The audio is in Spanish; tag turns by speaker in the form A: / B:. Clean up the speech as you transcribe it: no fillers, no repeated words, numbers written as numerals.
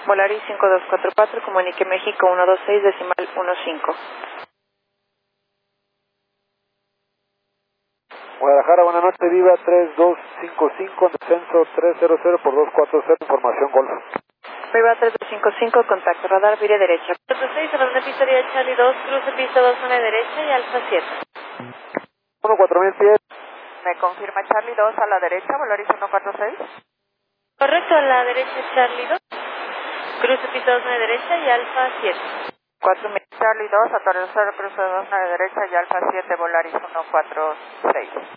A: Volaris 5244, comunique México 126 decimal 15.
B: Guadalajara, buenas noches, Viva 3255, descenso 300 por 240, información Golf.
A: Viva 3255, contacto radar, vire derecha. 46, abandone pista vía Charlie 2, cruce pista 2, zona derecha y Alfa 7.
B: 4000 pies.
A: ¿Me confirma Charlie 2 a la derecha, Volaris 146? Correcto, a la derecha Charlie 2, cruce pista 2, zona derecha y Alfa 7. 4000 Charlie 2, atardecer, cruce 2, zona derecha y Alfa 7, Volaris 146.